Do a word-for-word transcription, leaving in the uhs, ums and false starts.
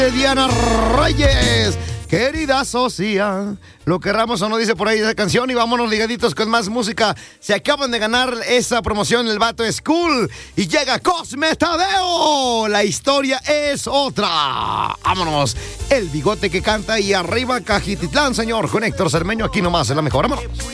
Diana Reyes. Querida socia, lo querramos o no, dice por ahí esa canción. Y vámonos ligaditos con más música. Se acaban de ganar esa promoción, el vato es cool. Y llega Cosme Tadeo. La historia es otra. Vámonos. El bigote que canta y arriba Cajititlán, señor. Con Héctor Cermeño, aquí nomás es la mejor. Vámonos.